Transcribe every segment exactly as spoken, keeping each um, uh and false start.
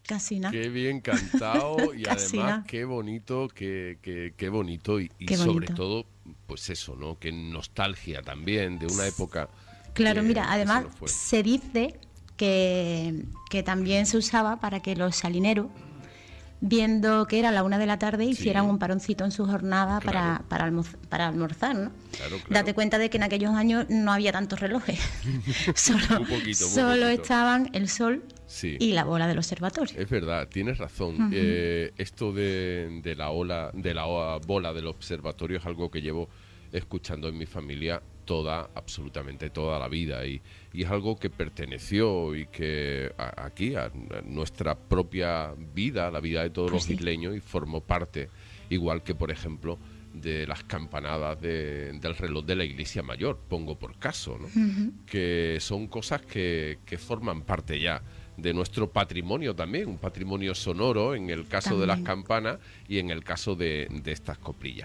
Casi nada. Qué bien cantado y Casi además nada. qué bonito, qué, qué, qué bonito y, y Qué sobre bonito. todo, pues eso, ¿no? Qué nostalgia también de una época. Claro, que, mira, que además se nos fue. se dice que, que también se usaba para que los salineros, viendo que era la una de la tarde, Sí. hicieran un paroncito en su jornada Claro. para, para, almoz- para almorzar, ¿no? Claro, claro. Date cuenta de que en aquellos años no había tantos relojes. solo Muy poquito, muy solo poquito. estaban el sol Sí. y la bola del observatorio. Es verdad, tienes razón. Ujú. Eh, esto de, de la ola, de la oa- bola del observatorio es algo que llevo escuchando en mi familia toda, absolutamente toda la vida y, y es algo que perteneció y que a- aquí a, a nuestra propia vida, la vida de todos Pues los sí. isleños y formó parte, igual que por ejemplo de las campanadas de- del reloj de la iglesia mayor, pongo por caso, ¿no? Ujú. Que son cosas que, que forman parte ya de nuestro patrimonio también, un patrimonio sonoro en el caso de las También. campanas y en el caso de, de estas coplillas.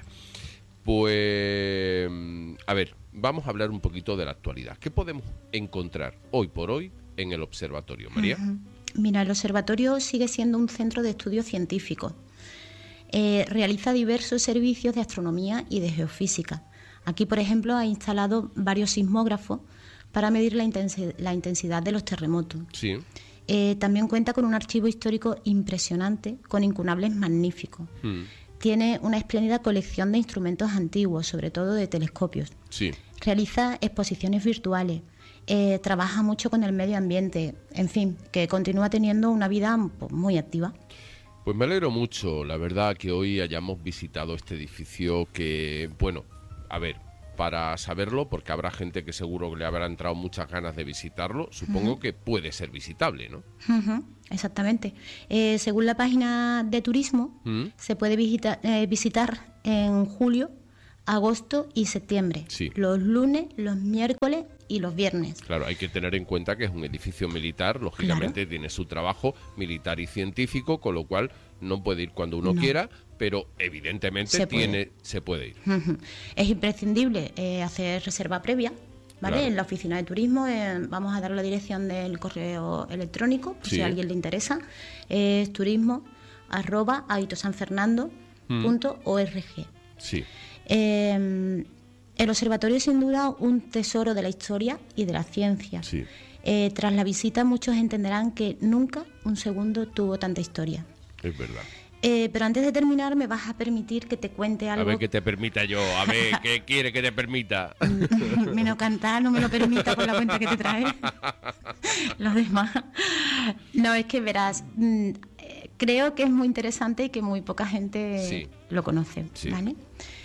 Pues, a ver, vamos a hablar un poquito de la actualidad. ¿Qué podemos encontrar hoy por hoy en el observatorio, María? Ujú. Mira, el observatorio sigue siendo un centro de estudios científicos. Eh, realiza diversos servicios de astronomía y de geofísica. Aquí, por ejemplo, ha instalado varios sismógrafos para medir la, intensi- la intensidad de los terremotos. Sí. Eh, también cuenta con un archivo histórico impresionante, con incunables magníficos. Mm, Tiene una espléndida colección de instrumentos antiguos, sobre todo de telescopios. sí. Realiza exposiciones virtuales, eh, trabaja mucho con el medio ambiente, en fin, que continúa teniendo una vida pues, muy activa. Pues me alegro mucho, la verdad, que hoy hayamos visitado este edificio que, bueno, a ver, para saberlo, porque habrá gente que seguro que le habrá entrado muchas ganas de visitarlo, supongo que puede ser visitable, ¿no? Ujú, exactamente. Eh, según la página de turismo, ¿Mm? se puede visita- eh, visitar en julio, agosto y septiembre, Sí. los lunes, los miércoles y los viernes. Claro, hay que tener en cuenta que es un edificio militar, lógicamente tiene su trabajo militar y científico, con lo cual no puede ir cuando uno No. quiera, pero evidentemente Se puede. tiene, se puede ir. Ujú. Es imprescindible eh, hacer reserva previa, ¿vale? Claro. En la oficina de turismo eh, vamos a dar la dirección del correo electrónico, por Sí. si a alguien le interesa. Es turismo arroba aitosanfernando punto org. Sí, Eh, el observatorio es sin duda un tesoro de la historia y de la ciencia. sí. Eh, tras la visita muchos entenderán que nunca un segundo tuvo tanta historia. Es verdad. Eh, pero antes de terminar me vas a permitir que te cuente A algo. ver qué te permita yo, a ver qué quiere que te permita. Menos cantar no me lo permita por la cuenta que te trae. Los demás. No, es que verás, mm, eh, creo que es muy interesante y que muy poca gente Sí. lo conoce, Sí. ¿vale?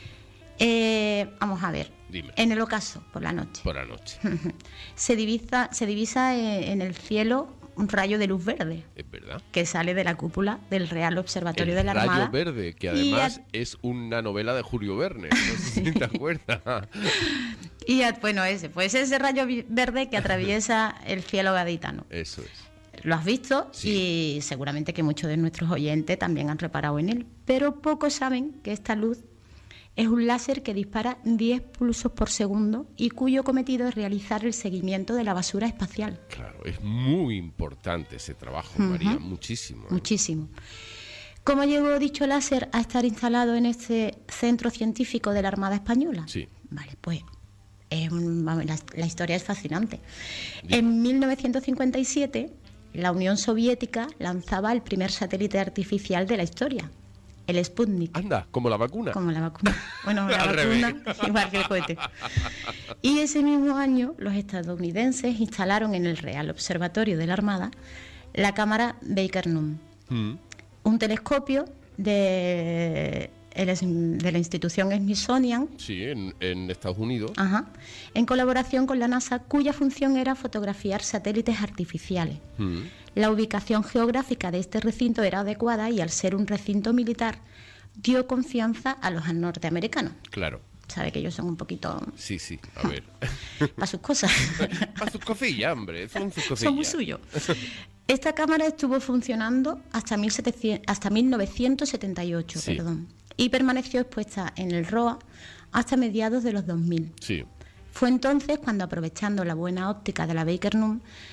Eh, vamos a ver. Dime. En el ocaso, por la noche, Por la noche. se divisa, se divisa eh, en el cielo un rayo de luz verde Es verdad. que sale de la cúpula del Real Observatorio El de la Rayo Armada. Verde, que Y además a- es una novela de Julio Verne. No sé si te acuerdas. Y a- bueno, ese, pues ese rayo vi- verde que atraviesa el cielo gaditano. Eso es. Lo has visto Sí. y seguramente que muchos de nuestros oyentes también han reparado en él. Pero pocos saben que esta luz es un láser que dispara diez pulsos por segundo y cuyo cometido es realizar el seguimiento de la basura espacial. Claro, es muy importante ese trabajo, Ujú. María, muchísimo. ¿eh? Muchísimo. ¿Cómo llegó dicho láser a estar instalado en este centro científico de la Armada Española? Sí. Vale, pues es un- vamos, la, la historia es fascinante. Dime. En mil novecientos cincuenta y siete, la Unión Soviética lanzaba el primer satélite artificial de la historia, el Sputnik. Anda, como la vacuna. Como la vacuna. Bueno, la Al vacuna, igual que el cohete. Y ese mismo año, los estadounidenses instalaron en el Real Observatorio de la Armada la cámara Baker-Nunn, Mm. un telescopio de, el- de la institución Smithsonian, Sí, en, en Estados Unidos. ajá, en colaboración con la NASA, cuya función era fotografiar satélites artificiales. Mm. La ubicación geográfica de este recinto era adecuada y al ser un recinto militar dio confianza a los norteamericanos. Claro. Sabe que ellos son un poquito Sí, sí, a ver. para sus cosas. Para sus cosillas, hombre, son sus cosillas. Son muy suyos. Esta cámara estuvo funcionando hasta, mil setecientos, hasta mil novecientos setenta y ocho, Sí. perdón, y permaneció expuesta en el R O A hasta mediados de los dos mil. Sí, Fue entonces cuando, aprovechando la buena óptica de la Baker-Nunn,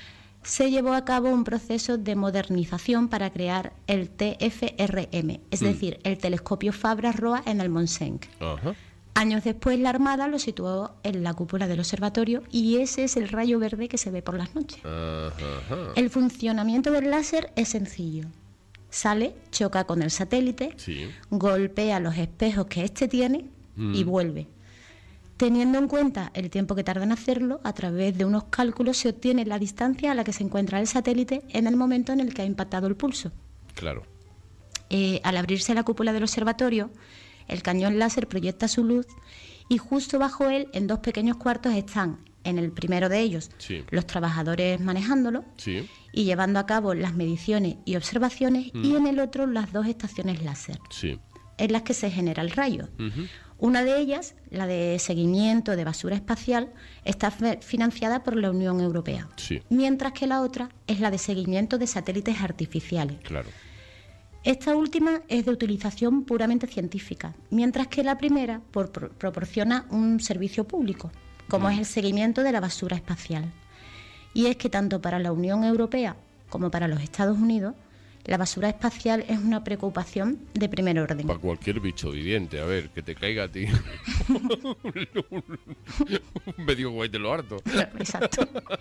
se llevó a cabo un proceso de modernización para crear el T F R M, es mm. decir, el telescopio Fabra-Roa en el Montseny. Ajá. Años después, la Armada lo situó en la cúpula del observatorio y ese es el rayo verde que se ve por las noches. Ajá. El funcionamiento del láser es sencillo. Sale, choca con el satélite, sí. golpea los espejos que éste tiene mm. y vuelve. Teniendo en cuenta el tiempo que tarda en hacerlo, a través de unos cálculos se obtiene la distancia a la que se encuentra el satélite en el momento en el que ha impactado el pulso. Claro. Eh, al abrirse la cúpula del observatorio, el cañón láser proyecta su luz y justo bajo él, en dos pequeños cuartos, están, en el primero de ellos, sí. los trabajadores manejándolo sí. y llevando a cabo las mediciones y observaciones, mm. y en el otro las dos estaciones láser, sí. en las que se genera el rayo. Uh-huh. Una de ellas, la de seguimiento de basura espacial, está financiada por la Unión Europea, sí. mientras que la otra es la de seguimiento de satélites artificiales. Claro. Esta última es de utilización puramente científica, mientras que la primera por, por, proporciona un servicio público, como mm. es el seguimiento de la basura espacial. Y es que tanto para la Unión Europea como para los Estados Unidos, la basura espacial es una preocupación de primer orden. Para cualquier bicho viviente, a ver, que te caiga a ti un medio cohete lo harto. Claro, exacto.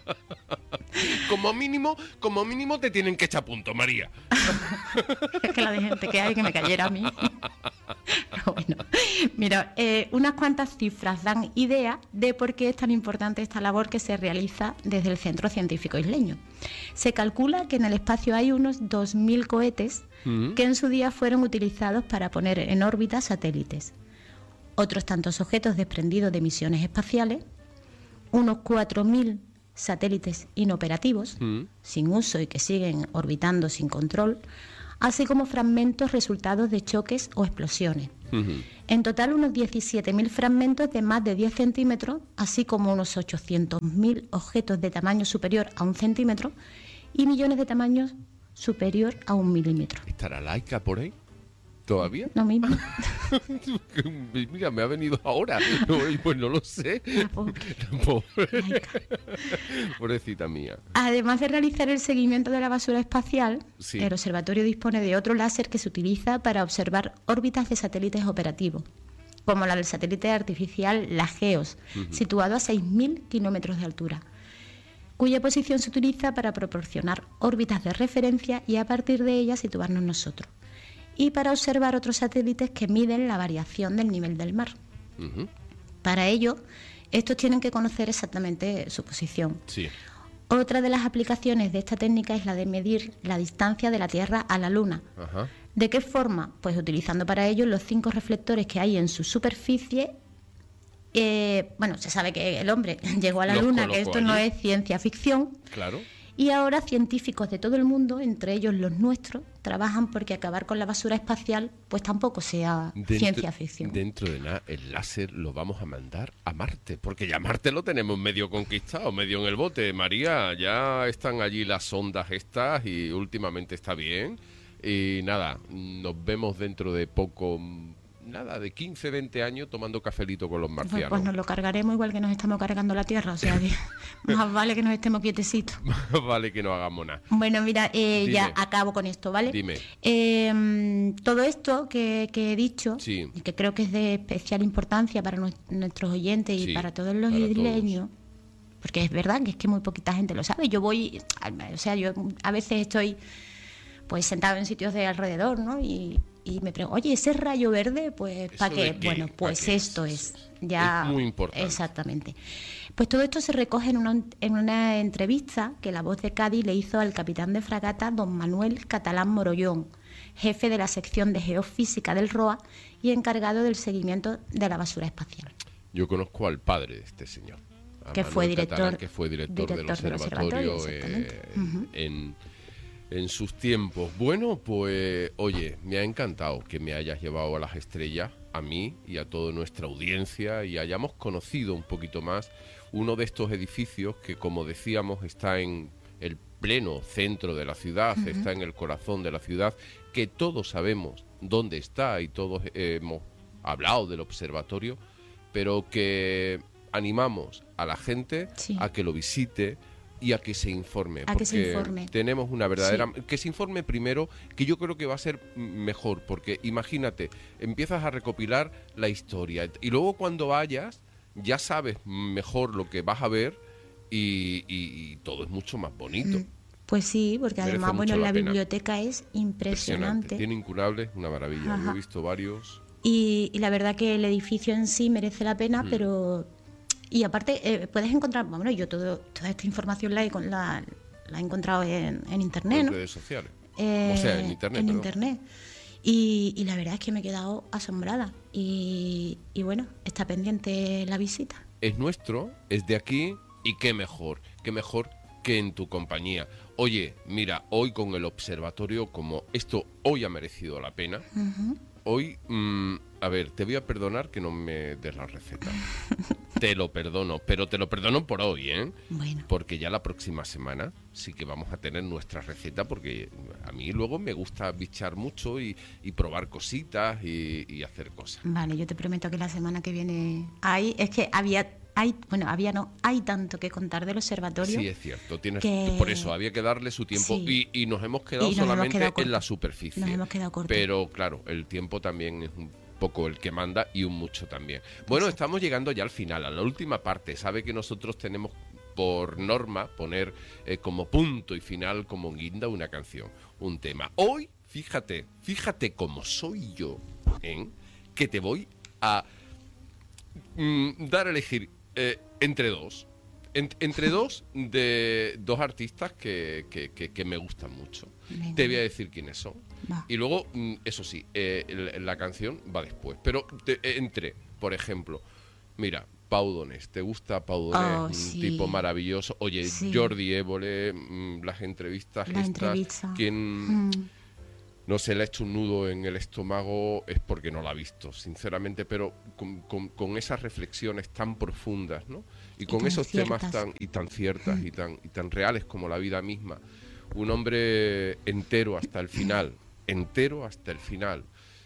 Como mínimo, como mínimo te tienen que echar punto, María. Es que la de gente que hay que me cayera a mí. Pero bueno, mira, eh, unas cuantas cifras dan idea de por qué es tan importante esta labor que se realiza desde el Centro Científico Isleño. Se calcula que en el espacio hay unos dos mil cohetes uh-huh. que en su día fueron utilizados para poner en órbita satélites. Otros tantos objetos desprendidos de misiones espaciales, unos cuatro mil satélites inoperativos, uh-huh. sin uso y que siguen orbitando sin control, así como fragmentos resultados de choques o explosiones. Uh-huh. En total, unos diecisiete mil fragmentos de más de diez centímetros, así como unos ochocientos mil objetos de tamaño superior a un centímetro y millones de tamaños superior a un milímetro. ¿Estará Laika por ahí? ¿Todavía? No mismo. Mira, me ha venido ahora. Pues no lo sé. La pobre. La pobre. Pobrecita mía. Además de realizar el seguimiento de la basura espacial, sí. el observatorio dispone de otro láser que se utiliza para observar órbitas de satélites operativos, como la del satélite artificial La Geos, uh-huh. situado a seis mil kilómetros de altura, cuya posición se utiliza para proporcionar órbitas de referencia y a partir de ellas situarnos nosotros, y para observar otros satélites que miden la variación del nivel del mar. Uh-huh. Para ello, estos tienen que conocer exactamente su posición. Sí. Otra de las aplicaciones de esta técnica es la de medir la distancia de la Tierra a la Luna. Ajá. ¿De qué forma? Pues utilizando para ello los cinco reflectores que hay en su superficie. Eh, bueno, se sabe que el hombre llegó a la Los Luna, que esto allí. No es ciencia ficción. Claro. Y ahora científicos de todo el mundo, entre ellos los nuestros, trabajan porque acabar con la basura espacial pues tampoco sea dentro, ciencia ficción. Dentro de nada, el láser lo vamos a mandar a Marte, porque ya Marte lo tenemos medio conquistado, medio en el bote. María, ya están allí las sondas estas y últimamente está bien. Y nada, nos vemos dentro de poco... Nada, de quince, veinte años tomando cafelito con los marcianos. Pues nos lo cargaremos igual que nos estamos cargando la Tierra, o sea, que más vale que nos estemos quietecitos. Más vale que no hagamos nada. Bueno, mira, eh, ya acabo con esto, ¿vale? Dime. Eh, todo esto que, que he dicho, sí. y que creo que es de especial importancia para nu- nuestros oyentes y sí, para todos los para isleños, todos. Porque es verdad que es que muy poquita gente lo sabe. Yo voy, o sea, yo a veces estoy pues sentado en sitios de alrededor, ¿no? Y... Y me pregunto, oye, ¿ese rayo verde? Pues, ¿para qué? qué? Bueno, pues esto es, es. Ya, es muy importante. Exactamente. Pues todo esto se recoge en una, en una entrevista que La Voz de Cádiz le hizo al capitán de fragata, don Manuel Catalán Morollón, jefe de la sección de Geofísica del ROA y encargado del seguimiento de la basura espacial. Yo conozco al padre de este señor. Que fue, director, que fue director, director del observatorio, del observatorio eh, uh-huh. en... En sus tiempos. Bueno, pues, oye, me ha encantado que me hayas llevado a las estrellas, a mí y a toda nuestra audiencia, y hayamos conocido un poquito más uno de estos edificios que, como decíamos, está en el pleno centro de la ciudad, uh-huh. está en el corazón de la ciudad, que todos sabemos dónde está y todos hemos hablado del observatorio, pero que animamos a la gente sí. a que lo visite, y a que se informe. A que se informe. Tenemos una verdadera... Sí. Que se informe primero, que yo creo que va a ser mejor, porque imagínate, empiezas a recopilar la historia y luego cuando vayas ya sabes mejor lo que vas a ver y, y, y todo es mucho más bonito. Pues sí, porque Merece además, bueno, mucho la, la pena. biblioteca es impresionante. Tiene incurables, una maravilla. Ajá. Yo he visto varios... Y, y la verdad que el edificio en sí merece la pena, Mm. pero... Y aparte, eh, puedes encontrar... Bueno, yo todo, toda esta información la he, con- la, la he encontrado en, en internet, en ¿no? redes sociales. Eh, O sea, en internet, En perdón. internet. Y, y la verdad es que me he quedado asombrada. Y, y bueno, está pendiente la visita. Es nuestro, es de aquí y qué mejor, qué mejor que en tu compañía. Oye, mira, hoy con el observatorio, como esto hoy ha merecido la pena, Ujú. hoy, mm, a ver, te voy a perdonar que no me des la receta. Te lo perdono, pero te lo perdono por hoy, ¿eh? Bueno, Porque ya la próxima semana sí que vamos a tener nuestra receta, porque a mí luego me gusta bichar mucho y, y probar cositas y, y hacer cosas. vale, yo te prometo que la semana que viene... Hay, es que había... Hay, bueno, había no, hay tanto que contar del observatorio. Sí, es cierto. Tienes, que- Por eso había que darle su tiempo Sí. y, y nos hemos quedado Y nos hemos solamente quedado en cortos. la superficie. Nos hemos quedado cortos. Pero claro, el tiempo también es un poco el que manda y un mucho también. Bueno, Exacto. estamos llegando ya al final, a la última parte. Sabe que nosotros tenemos por norma poner eh, como punto y final, como guinda, una canción, un tema. Hoy, fíjate, fíjate cómo soy yo, ¿eh? Que te voy a mm, dar a elegir eh, entre dos. En- entre dos de dos artistas que, que- que- que me gustan mucho. Venga. Te voy a decir quiénes son. Va. Y luego, mm, eso sí, eh, el- la canción va después. Pero te- eh, entre, por ejemplo, mira, Pau Donés. ¿Te gusta Pau Donés? Oh, Un sí. tipo maravilloso. Oye, Sí. Jordi Évole, mm, las entrevistas La estas. entrevista. Quien Mm. no se le ha hecho un nudo en el estómago es porque no la ha visto, sinceramente, pero con, con- con esas reflexiones tan profundas, ¿no? Y Y con tan esos temas ciertas. tan y tan ciertas y tan y tan reales como la vida misma. Un hombre entero hasta el final, entero hasta el final.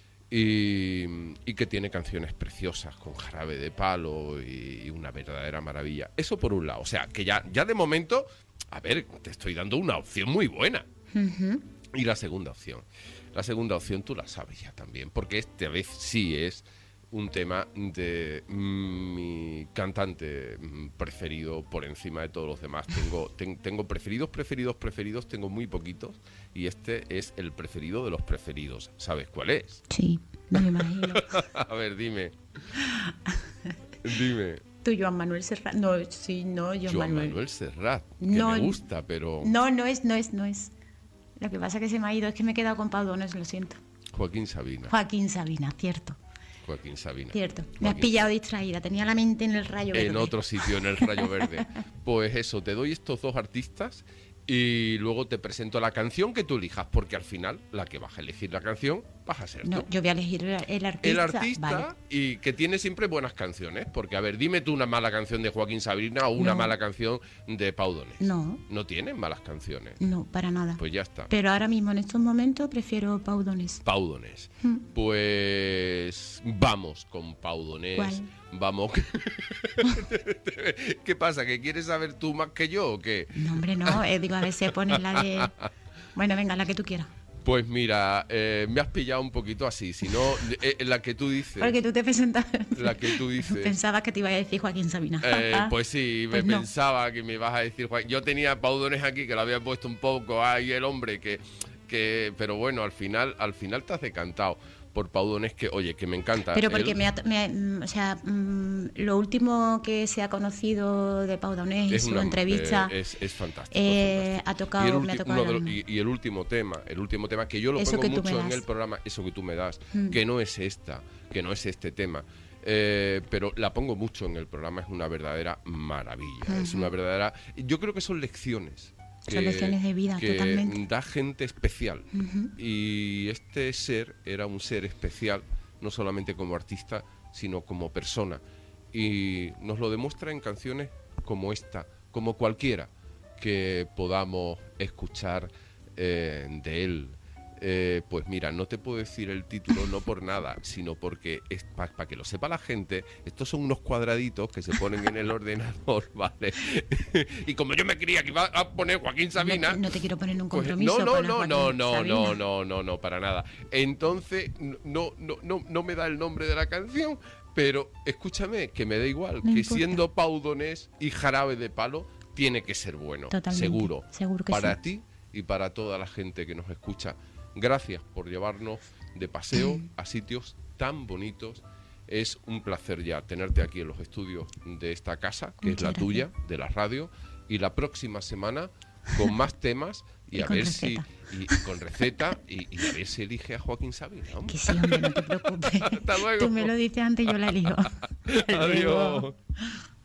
Y, y que tiene canciones preciosas con Jarabe de Palo y, y una verdadera maravilla. Eso por un lado. O sea, que ya, ya de momento, a ver, te estoy dando una opción muy buena. Ujú. Y la segunda opción. La segunda opción tú la sabes ya también, porque esta vez sí es un tema de mm, mi cantante mm, preferido por encima de todos los demás. Tengo, ten- tengo preferidos, preferidos, preferidos, tengo muy poquitos, y este es el preferido de los preferidos. ¿Sabes cuál es? Sí, no me imagino. A ver, dime. Dime. Tú, Joan Manuel Serrat. No, sí, no, Joan, Joan Manuel. Manuel Serrat, que No, me gusta, pero No, no es, no es, no es. Lo que pasa es que se me ha ido, es que me he quedado con Pau Donés, lo siento. Joaquín Sabina. Joaquín Sabina, cierto, Joaquín Sabina. cierto. Me has Joaquín pillado distraída, tenía la mente en el rayo verde. En otro sitio, en el Rayo Verde. Pues eso, te doy estos dos artistas y luego te presento la canción que tú elijas, porque al final la que vas a elegir la canción vas a ser No, tú. yo voy a elegir el el artista. El artista Vale. y que tiene siempre buenas canciones, porque a ver, dime tú una mala canción de Joaquín Sabina o una No. mala canción de Pau Donés. No, No tienen malas canciones. no, para nada. Pues ya está. Pero ahora mismo, en estos momentos, prefiero Pau Donés. Pau Donés. Mm. Pues vamos con Pau Donés. ¿Cuál? Vamos. ¿Qué pasa? ¿Que quieres saber tú más que yo o qué? No, hombre, no, eh, digo, a ver si pones la de... Bueno, venga, la que tú quieras. Pues mira, eh, me has pillado un poquito así, si no, eh, la que tú dices, Porque tú te presentas... la que tú dices, Pensabas que te iba a decir Joaquín Sabina. eh, pues sí, me Pues no. pensaba que me ibas a decir, Juan, yo tenía a Pau Donés aquí, que lo había puesto un poco, ay, el hombre, que, que, pero bueno, al final, al final te has decantado por Pau Donés, que, oye, que me encanta. Pero porque él me ha, me ha- mm, o sea, mm, lo último que se ha conocido de Pau Donés y es su una- entrevista eh, es, es fantástico, eh, fantástico. ha tocado, Y el, me ha ulti- tocado uno de el los- alma. y, y el último tema, el último tema que yo lo Eso pongo que tú me mucho en das. el programa, eso que tú me das, Mm. que no es esta, que no es este tema. Eh, pero la pongo mucho en el programa, es una verdadera maravilla, es una verdadera... Yo creo que son lecciones. Son lecciones de vida, que totalmente. da gente especial. Ujú. Y este ser era un ser especial, no solamente como artista, sino como persona. Y nos lo demuestra en canciones como esta, como cualquiera que podamos escuchar eh, de él. Eh, pues mira, no te puedo decir el título no por nada, sino porque es para pa que lo sepa la gente. Estos son unos cuadraditos que se ponen en el ordenador, ¿vale? Y como yo me creía que iba a poner Joaquín Sabina, no, no te quiero poner en un pues, compromiso. no, no, con no, Joaquín no, no, Sabina. no, no, no, no, para nada. Entonces no, no, no, no me da el nombre de la canción, pero escúchame, que me da igual, No que importa. siendo Paudonés y Jarabe de Palo tiene que ser bueno, Totalmente, seguro, seguro que para sí. ti y para toda la gente que nos escucha. Gracias por llevarnos de paseo a sitios tan bonitos. Es un placer ya tenerte aquí en los estudios de esta casa, que Muchas es la gracias. tuya, de la radio, y la próxima semana con más temas y, Y a con ver receta. si y, y con receta y, y a ver si elige a Joaquín Sabina. hombre. Que sí, hombre, no te preocupes. Hasta luego. Tú me lo dices antes y yo la elijo. Hasta luego. Adiós.